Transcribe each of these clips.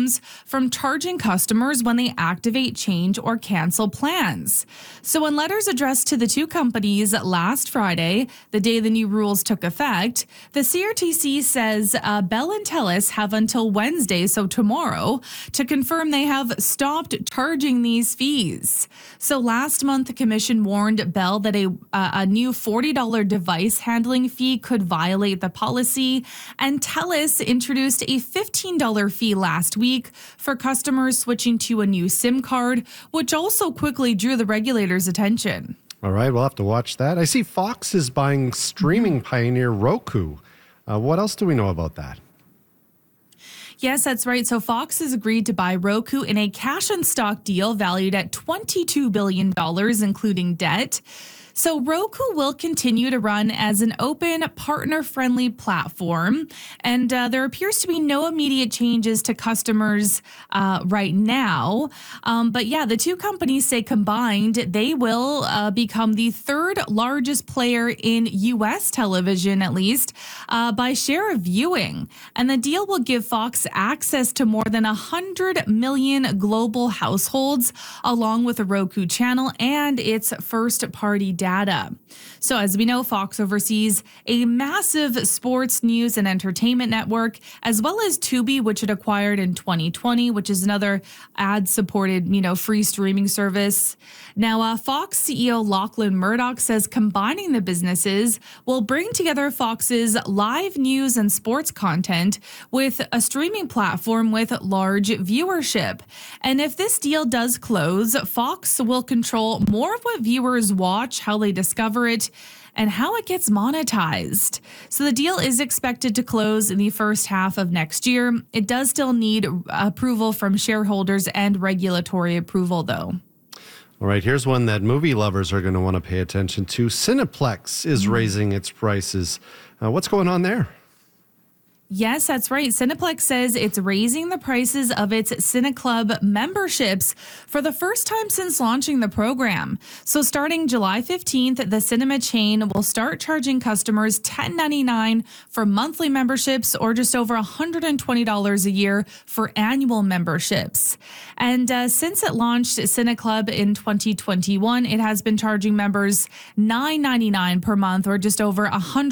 comes from charging customers when they activate, change, or cancel plans. So in letters addressed to the two companies last Friday, the day the new rules took effect, the CRTC says Bell and TELUS have until Wednesday, so tomorrow, to confirm they have stopped charging these fees. So last month, the commission warned Bell that a new $40 device handling fee could violate the policy, and TELUS introduced a $15 fee last week for customers switching to a new SIM card, which also quickly drew the regulators' attention. All right, we'll have to watch that. I see Fox is buying streaming pioneer Roku. What else do we know about that? Yes, that's right. So Fox has agreed to buy Roku in a cash and stock deal valued at $22 billion, including debt. So Roku will continue to run as an open, partner-friendly platform, and there appears to be no immediate changes to customers right now. But yeah, the two companies say combined, they will become the third largest player in U.S. television, at least, by share of viewing. And the deal will give Fox access to more than 100 million global households, along with a Roku channel and its first-party data. So as we know, Fox oversees a massive sports, news, and entertainment network, as well as Tubi, which it acquired in 2020, which is another ad-supported, free streaming service. Now, Fox CEO Lachlan Murdoch says combining the businesses will bring together Fox's live news and sports content with a streaming platform with large viewership. And if this deal does close, Fox will control more of what viewers watch, how they discover it, and how it gets monetized. So the deal is expected to close in the first half of next year. It does still need approval from shareholders and regulatory approval, though. All right, here's one that movie lovers are going to want to pay attention to. Cineplex is raising its prices. What's going on there? Yes, that's right. Cineplex says it's raising the prices of its CineClub memberships for the first time since launching the program. So starting July 15th, the cinema chain will start charging customers $10.99 for monthly memberships or just over $120 a year for annual memberships. And since it launched CineClub in 2021, it has been charging members $9.99 per month or just over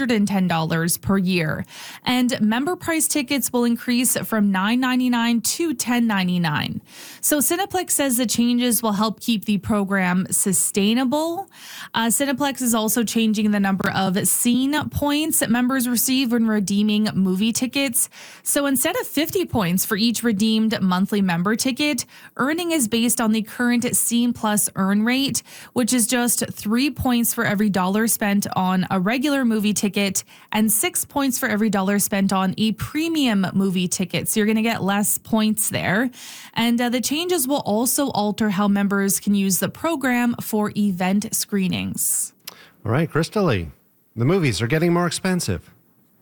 $110 per year. And member price tickets will increase from $9.99 to $10.99. So Cineplex says the changes will help keep the program sustainable. Cineplex is also changing the number of scene points that members receive when redeeming movie tickets. So instead of 50 points for each redeemed monthly member ticket, earning is based on the current Scene Plus earn rate, which is just 3 points for every dollar spent on a regular movie ticket and 6 points for every dollar spent on a premium movie ticket. So you're going to get less points there. And the changes will also alter how members can use the program for event screenings. All right, Crystal, the movies are getting more expensive.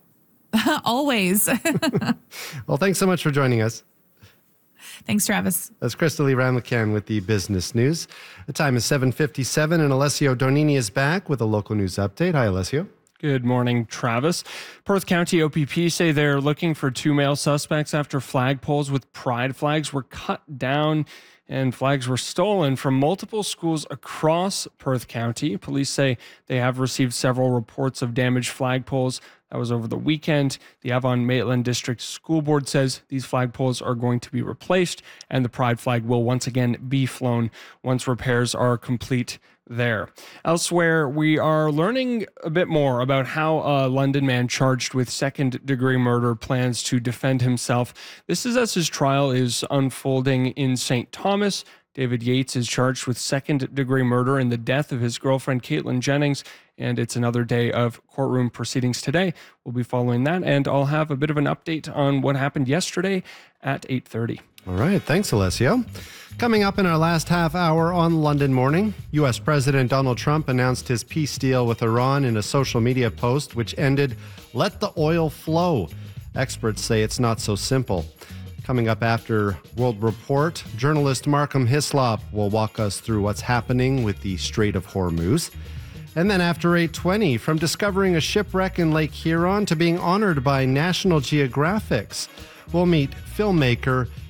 Always. Well, thanks so much for joining us. Thanks, Travis. That's Crystal Ramlakan with the business news. The time is 7:57 and Alessio Donini is back with a local news update. Hi, Alessio. Good morning, Travis. Perth County OPP say they're looking for 2 male suspects after flagpoles with pride flags were cut down and flags were stolen from multiple schools across Perth County. Police say they have received several reports of damaged flagpoles. That was over the weekend. The Avon-Maitland District School Board says these flagpoles are going to be replaced and the pride flag will once again be flown once repairs are complete there. Elsewhere, we are learning a bit more about how a London man charged with second-degree murder plans to defend himself. This is as his trial is unfolding in St. Thomas. David Yates is charged with second-degree murder in the death of his girlfriend, Caitlin Jennings, and it's another day of courtroom proceedings today. We'll be following that, and I'll have a bit of an update on what happened yesterday at 8:30. All right, thanks, Alessio. Coming up in our last half hour on London Morning, U.S. President Donald Trump announced his peace deal with Iran in a social media post, which ended, "Let the oil flow." Experts say it's not so simple. Coming up after World Report, journalist Markham Hislop will walk us through what's happening with the Strait of Hormuz. And then after 8:20, from discovering a shipwreck in Lake Huron to being honored by National Geographic, we'll meet filmmaker